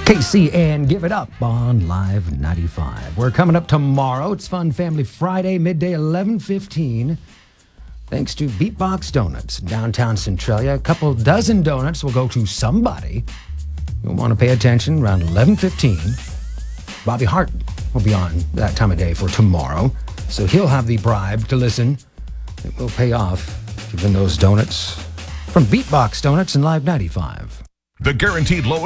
KC and Give It Up on Live 95. We're coming up tomorrow. It's Fun Family Friday, midday 11:15. Thanks to Beatbox Donuts, downtown Centralia. A couple dozen donuts will go to somebody. You'll want to pay attention around 11:15. Bobby Hart will be on that time of day for tomorrow, so he'll have the bribe to listen. It will pay off giving those donuts from Beatbox Donuts and Live 95. The guaranteed lowest